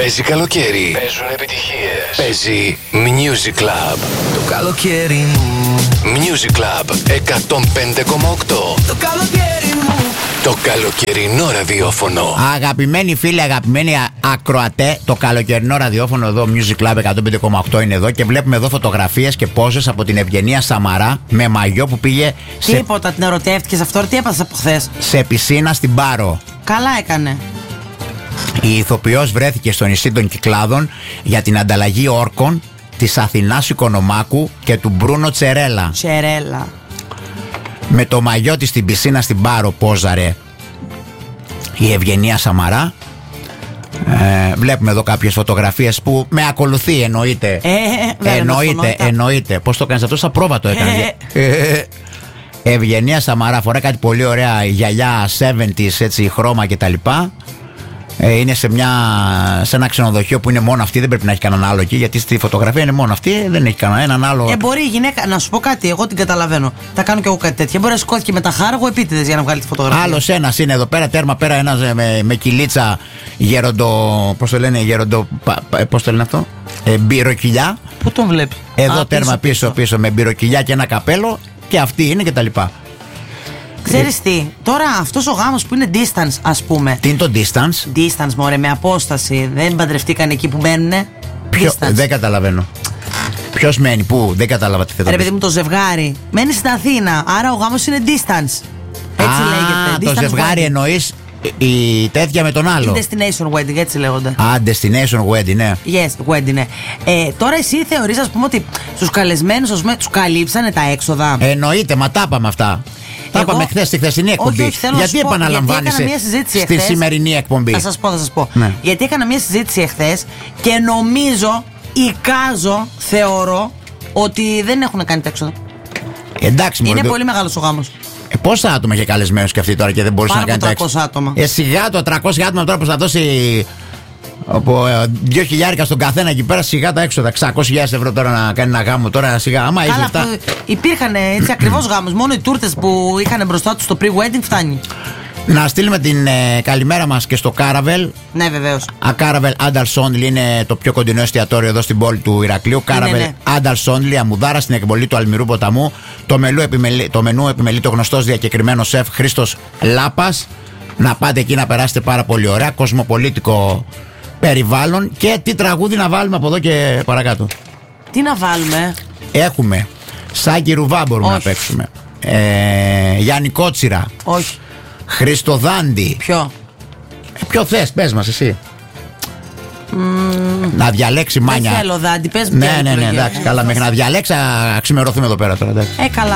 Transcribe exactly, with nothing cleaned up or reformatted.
Παίζει καλοκαίρι. Παίζουν επιτυχίες. Παίζει Music Club. Το καλοκαίρι μου. Music Club εκατόν πέντε κόμμα οκτώ. Το καλοκαίρι μου. Το καλοκαιρινό ραδιόφωνο. Αγαπημένοι φίλοι, αγαπημένοι ακροατέ, το καλοκαιρινό ραδιόφωνο εδώ, Music Club εκατόν πέντε κόμμα οκτώ είναι εδώ και βλέπουμε εδώ φωτογραφίες και πόζες από την Ευγενία Σαμαρά με μαγιό που πήγε σε... Τίποτα, την ερωτεύτηκες αυτό, τι έπαθες από χθες? Σε πισίνα στην Πάρο. Καλά έκανε. Η ηθοποιός βρέθηκε στο νησί των Κυκλάδων για την ανταλλαγή όρκων της Αθηνάς Οικονομάκου και του Μπρούνο Τσερέλα. Τσερέλα. Με το μαγιό της στην πισίνα στην Πάρο πόζαρε η Ευγενία Σαμαρά. Ε, βλέπουμε εδώ κάποιες φωτογραφίες που με ακολουθεί, εννοείται. Ε, δεν εννοείται, εννοείται. Πώς το κάνεις αυτό, σαν πρόβα το έκανε. Ε, ε, Ευγενία Σαμαρά φοράει κάτι πολύ ωραία γυαλιά εβδομήντα, έτσι, χρώμα κτλ. Ε, είναι σε, μια, σε ένα ξενοδοχείο που είναι μόνο αυτή, δεν πρέπει να έχει κανέναν άλλο εκεί, γιατί στη φωτογραφία είναι μόνο αυτή, δεν έχει κανέναν άλλο. Ε, μπορεί η γυναίκα, να σου πω κάτι, εγώ την καταλαβαίνω. Τα κάνω κι εγώ κάτι τέτοιο. Μπορεί να σηκώθηκε με τα χάργο επίτηδες για να βγάλει τη φωτογραφία. Άλλος ένας είναι εδώ πέρα, τέρμα πέρα, ένας με, με κυλίτσα γέροντο. Πώς το λένε, γέροντο. Πώς το λένε αυτό, ε, μπυροκυλιά. Πού τον βλέπει? Εδώ Α, τέρμα πίσω, πίσω, πίσω με μπυροκυλιά και ένα καπέλο, και αυτή είναι κτλ. Ξέρεις τι, τώρα αυτός ο γάμος που είναι distance, ας πούμε. Τι είναι το distance? Distance, μωρέ, με απόσταση. Δεν παντρευτήκαν εκεί που μένουνε. Ποιο, δεν καταλαβαίνω. Ποιος μένει, πού, δεν κατάλαβα τι θέλω. Ρε παιδί μου, το ζευγάρι μένει στην Αθήνα, άρα ο γάμος είναι distance. Έτσι Α, λέγεται. Το ζευγάρι εννοείς η τέτοια με τον άλλο. Destination wedding, έτσι λέγονται. Α, destination wedding, ναι. Yes, wedding, ναι. Ε, τώρα εσύ θεωρείς, ας πούμε, ότι στους καλεσμένους, ας πούμε, τους καλύψανε τα έξοδα? Εννοείται, μα τα είπαμε αυτά. Τα είπαμε χθε στη χθεσινή εκπομπή. Όχι, όχι, θέλω γιατί επαναλαμβάνεις στη εχθές, σημερινή εκπομπή? Θα σας πω, θα σας πω. Ναι. Γιατί έκανα μια συζήτηση εχθές και νομίζω, εικάζω, θεωρώ ότι δεν έχουν κάνει τα έξοδα. Εντάξει, είναι μωρέ, πολύ μεγάλος ο γάμος. Ε, πόσα άτομα είχε καλεσμένους και αυτή τώρα και δεν μπορούσε να κάνει τα έξοδα? άτομα. Ε, σιγά το τριακόσια άτομα τώρα που θα δώσει από δύο χιλιάρικα στον καθένα εκεί πέρα, σιγά τα έξοδα. εξακόσιες χιλιάδες ευρώ τώρα να κάνει ένα γάμο. Τώρα σιγά, άμα έχει λεφτά. Υπήρχαν έτσι ακριβώς γάμος. Μόνο οι τούρτες που είχαν μπροστά τους το pre-wedding φτάνει. Να στείλουμε την ε, καλημέρα μας και στο Caravel. Ναι, βεβαίως. A Caravel Adults Only είναι το πιο κοντινό εστιατόριο εδώ στην πόλη του Ηρακλείου. Caravel ναι, ναι. Adults Only, αμμουδάρα στην εκβολή του Αλμυρού Ποταμού. Το, μελού επιμελεί, το μενού επιμελεί το γνωστός διακεκριμένος σεφ Χρήστος Λάπας. Να πάτε εκεί να περάσετε πάρα πολύ ωραία. Κοσμοπολίτικο περιβάλλον. Και τι τραγούδι να βάλουμε από εδώ και παρακάτω? Τι να βάλουμε? Έχουμε Σάκη Ρουβά, μπορούμε Όχι. να παίξουμε. ε, Γιάννη Κότσιρα. Όχι. Χριστοδάντη. Ποιο? Ε, ποιο θες, πες μας εσύ. Mm. Να διαλέξει μάνια. Δεν θέλω Δάντη, πες μου. Ναι, ναι, ναι, εντάξει, καλά. Μέχρι να διαλέξει, να ξημερωθούμε εδώ πέρα τώρα. Εντάξει. Ε, καλά.